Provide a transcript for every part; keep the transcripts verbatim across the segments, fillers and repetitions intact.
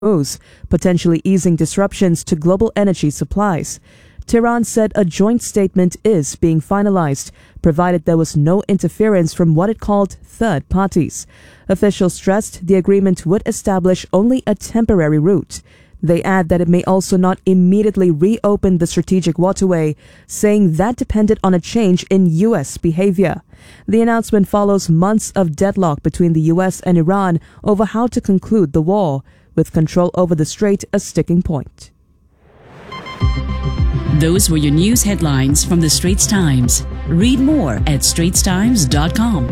Hormuz, potentially easing disruptions to global energy supplies. Tehran said a joint statement is being finalized, provided there was no interference from what it called third parties. Officials stressed the agreement would establish only a temporary route. They add that it may also not immediately reopen the strategic waterway, saying that depended on a change in U S behavior. The announcement follows months of deadlock between the U S and Iran over how to conclude the war, with control over the strait a sticking point. Those were your news headlines from the Straits Times. Read more at straits times dot com.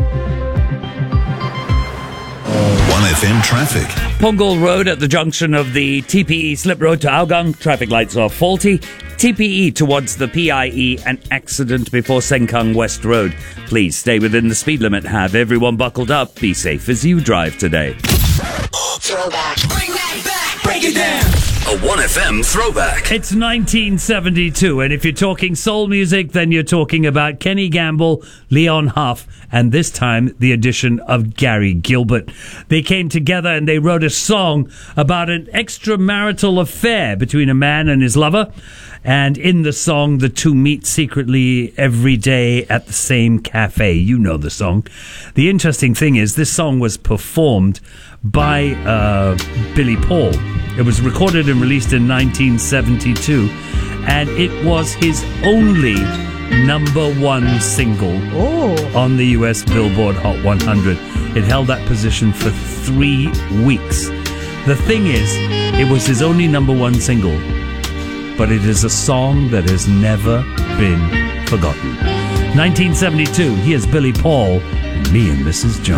one F M traffic. Punggol Road at the junction of the T P E Slip Road to Hougang. Traffic lights are faulty. T P E towards the P I E, an accident before Sengkang West Road. Please stay within the speed limit. Have everyone buckled up. Be safe as you drive today. Throwback. Bring that back. Break it down. A one F M throwback. It's nineteen seventy-two, and if you're talking soul music, then you're talking about Kenny Gamble, Leon Huff, and this time the addition of Gary Gilbert. They came together and they wrote a song about an extramarital affair between a man and his lover. And in the song, the two meet secretly every day at the same cafe. You know the song. The interesting thing is this song was performed by uh, Billy Paul. It was recorded and released in nineteen seventy-two, and it was his only number one single Oh. on the U S Billboard Hot one hundred. It held that position for three weeks. The thing is, it was his only number one single, but it is a song that has never been forgotten. nineteen seventy-two, here's Billy Paul, Me and Missus Jones.